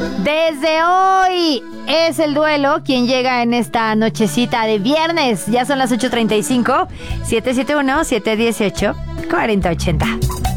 Desde hoy es el duelo quien llega en esta nochecita de viernes. Ya son las 8:35, 771-718-4080.